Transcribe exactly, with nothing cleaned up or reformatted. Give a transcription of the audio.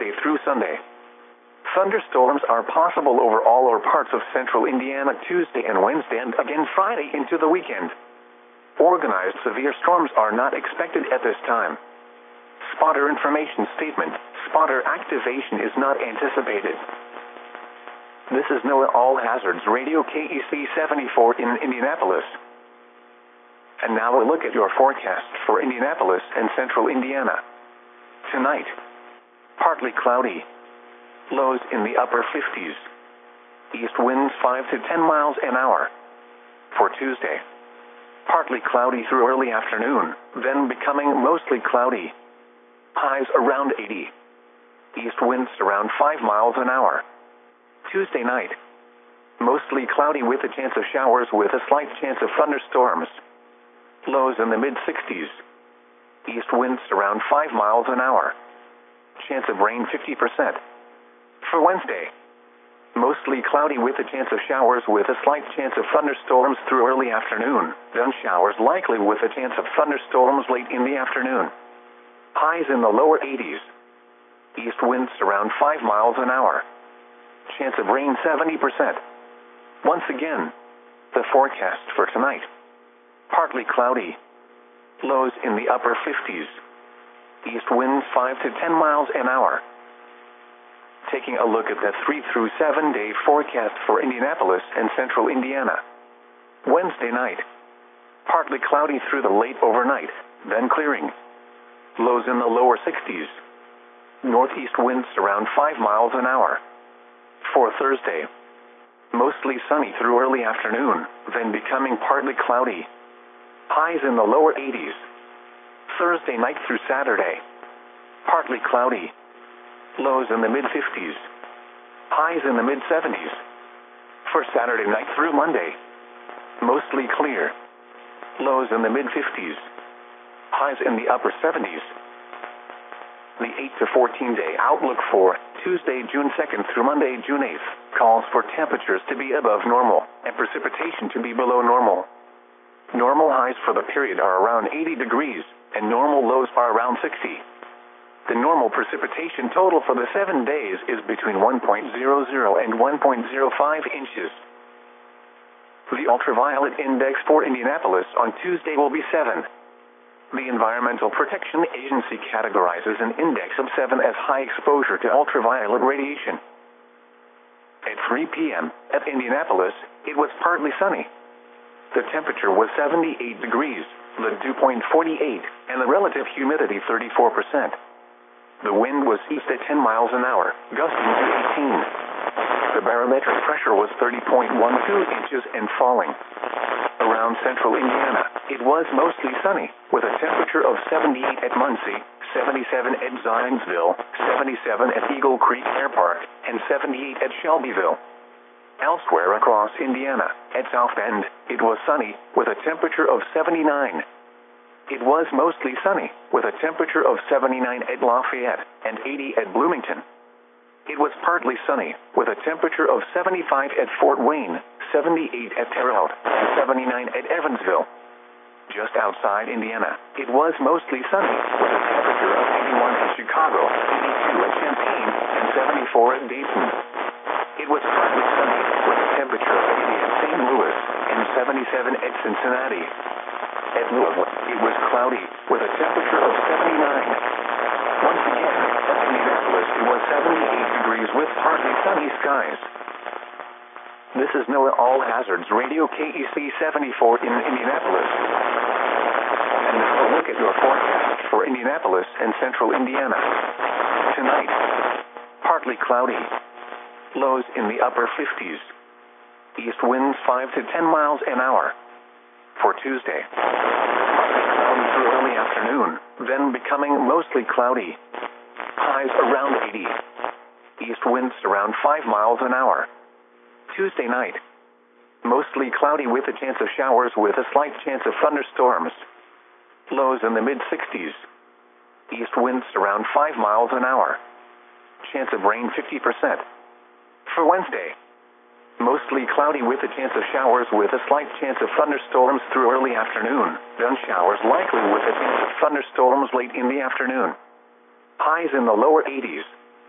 Thursday through Sunday. Thunderstorms are possible over all or parts of central Indiana Tuesday and Wednesday and again Friday into the weekend. Organized severe storms are not expected at this time. Spotter information statement. Spotter activation is not anticipated. This is NOAA All Hazards Radio K E C seventy-four in Indianapolis. And now a look at your forecast for Indianapolis and central Indiana. Tonight, partly cloudy. Lows in the upper fifties. East winds five to ten miles an hour. For Tuesday, partly cloudy through early afternoon, then becoming mostly cloudy. Highs around eighty. East winds around five miles an hour. Tuesday night, mostly cloudy with a chance of showers with a slight chance of thunderstorms. Lows in the mid-sixties. East winds around five miles an hour. Chance of rain fifty percent. For Wednesday, mostly cloudy with a chance of showers with a slight chance of thunderstorms through early afternoon, then showers likely with a chance of thunderstorms late in the afternoon. Highs in the lower eighties. East winds around five miles an hour. Chance of rain seventy percent. Once again, the forecast for tonight. Partly cloudy. Lows in the upper fifties. East winds five to ten miles an hour. Taking a look at the three through seven day forecast for Indianapolis and central Indiana. Wednesday night, partly cloudy through the late overnight, then clearing. Lows in the lower sixties. Northeast winds around five miles an hour. For Thursday, mostly sunny through early afternoon, then becoming partly cloudy. Highs in the lower eighties. Thursday night through Saturday, partly cloudy. Lows in the mid-fifties. Highs in the mid-seventies. For Saturday night through Monday, mostly clear. Lows in the mid-fifties. Highs in the upper seventies. The eight to fourteen day outlook for Tuesday, June second through Monday, June eighth, calls for temperatures to be above normal and precipitation to be below normal. Normal highs for the period are around eighty degrees, and normal lows are around sixty. The normal precipitation total for the seven days is between one point zero zero and one point zero five inches. The ultraviolet index for Indianapolis on Tuesday will be seven. The Environmental Protection Agency categorizes an index of seven as high exposure to ultraviolet radiation. At three p m at Indianapolis, it was partly sunny. The temperature was seventy-eight degrees, the dew point forty-eight, and the relative humidity thirty-four percent. The wind was east at ten miles an hour, gusting to eighteen. The barometric pressure was thirty point one two inches and falling. Around central Indiana, it was mostly sunny, with a temperature of seventy-eight at Muncie, seventy-seven at Zionsville, seventy-seven at Eagle Creek Air Park, and seventy-eight at Shelbyville. Elsewhere across Indiana, at South Bend, it was sunny, with a temperature of seventy-nine. It was mostly sunny, with a temperature of seventy-nine at Lafayette and eighty at Bloomington. It was partly sunny, with a temperature of seventy-five at Fort Wayne, seventy-eight at Terre Haute, and seventy-nine at Evansville. Just outside Indiana, it was mostly sunny, with a temperature of eighty-one at Chicago, eighty-two at Champaign, and seventy-four at Dayton. It was partly sunny, with a temperature of eighty at Saint Louis, and seventy-seven at Cincinnati. At Louisville, it was cloudy, with a temperature of seventy-nine. Once again, at Indianapolis, it was seventy-eight degrees with partly sunny skies. This is NOAA All Hazards Radio K E C seventy-four in Indianapolis. And now a look at your forecast for Indianapolis and central Indiana. Tonight, partly cloudy. Lows in the upper fifties. East winds five to ten miles an hour. For Tuesday, partly cloudy through early afternoon, then becoming mostly cloudy. Highs around eighty. East winds around five miles an hour. Tuesday night, mostly cloudy with a chance of showers with a slight chance of thunderstorms. Lows in the mid-sixties. East winds around five miles an hour. Chance of rain fifty percent. For Wednesday, mostly cloudy with a chance of showers with a slight chance of thunderstorms through early afternoon, then showers likely with a chance of thunderstorms late in the afternoon. Highs in the lower eighties.